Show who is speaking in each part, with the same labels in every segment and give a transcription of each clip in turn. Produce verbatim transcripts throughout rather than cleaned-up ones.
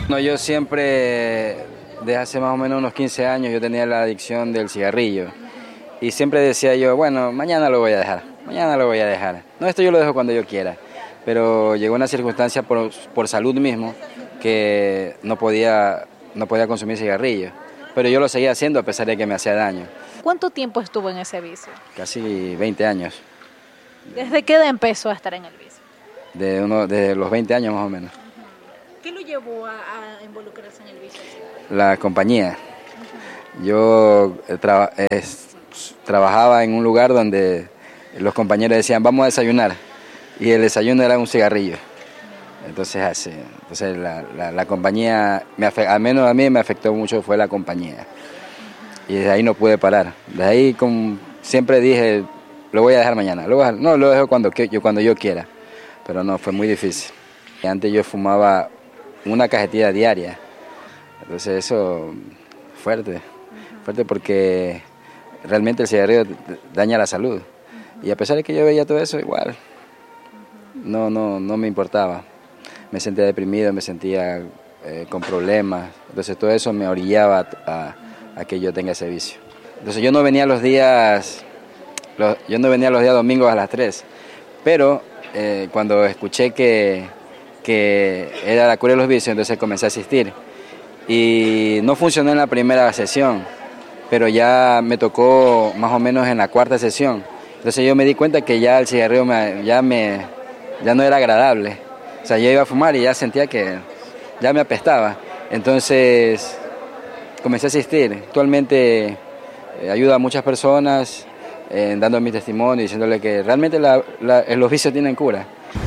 Speaker 1: No, yo siempre, desde hace más o menos unos quince años, yo tenía la adicción del cigarrillo. Y siempre decía yo, bueno, mañana lo voy a dejar, mañana lo voy a dejar. No, esto yo lo dejo cuando yo quiera. Pero llegó una circunstancia por, por salud mismo que no podía, no podía consumir cigarrillos. Pero yo lo seguía haciendo a pesar de que me hacía daño.
Speaker 2: ¿Cuánto tiempo estuvo en ese vicio?
Speaker 1: Casi veinte años.
Speaker 2: ¿Desde qué edad empezó a estar en el vicio?
Speaker 1: De uno, desde los veinte años más o menos.
Speaker 2: ¿Qué lo llevó a, a involucrarse en el vicio?
Speaker 1: La compañía. Yo traba, es, trabajaba en un lugar donde los compañeros decían, vamos a desayunar. Y el desayuno era un cigarrillo. Entonces, así, entonces la, la, la compañía, me afect, al menos a mí me afectó mucho, fue la compañía. Y desde ahí no pude parar. Desde ahí como, siempre dije, lo voy a dejar mañana. Lo voy a dejar. No, lo dejo cuando yo, cuando yo quiera. Pero no, fue muy difícil. Y antes yo fumaba una cajetilla diaria. Entonces eso, fuerte. Fuerte porque realmente el cigarrillo daña la salud. Y a pesar de que yo veía todo eso, igual, no, no, no me importaba. Me sentía deprimido, me sentía eh, con problemas. Entonces todo eso me orillaba a, a que yo tenga ese vicio. Entonces yo no venía los días, los, yo no venía los días domingos a las tres, pero eh, cuando escuché que, que era la cura de los vicios, entonces comencé a asistir. Y no funcionó en la primera sesión, pero ya me tocó más o menos en la cuarta sesión. Entonces yo me di cuenta que ya el cigarrillo me, ya, me, ya no era agradable. O sea, yo iba a fumar y ya sentía que ya me apestaba. Entonces comencé a asistir. Actualmente eh, ayudo a muchas personas eh, dando mi testimonio, diciéndole que realmente la, la, los vicios tienen cura.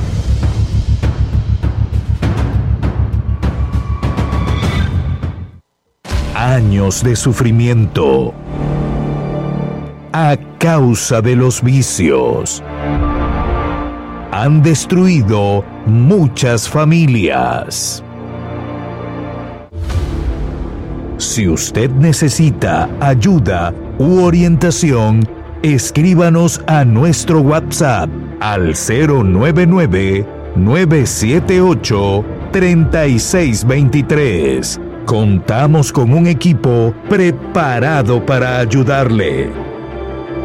Speaker 3: Años de sufrimiento a causa de los vicios han destruido muchas familias. Si usted necesita ayuda u orientación, escríbanos a nuestro WhatsApp al cero nueve nueve, nueve siete ocho, tres seis dos tres. Contamos con un equipo preparado para ayudarle.